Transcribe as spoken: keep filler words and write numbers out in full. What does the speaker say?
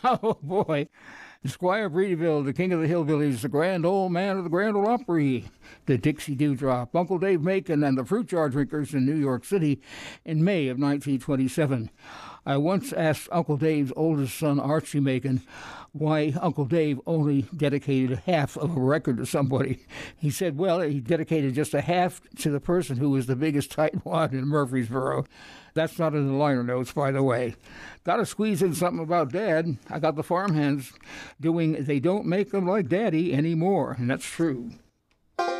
Oh, boy. Squire Breedeville, the king of the hillbillies, the grand old man of the Grand Ole Opry, the Dixie Dewdrop, Uncle Dave Macon, and the Fruit Jar Drinkers in New York City in May of nineteen twenty-seven. I once asked Uncle Dave's oldest son, Archie Macon, why Uncle Dave only dedicated half of a record to somebody. He said, well, he dedicated just a half to the person who was the biggest tightwad in Murfreesboro. That's not in the liner notes, by the way. Got to squeeze in something about Dad. I got the farmhands doing They Don't Make 'Em Like Daddy Anymore, and that's true.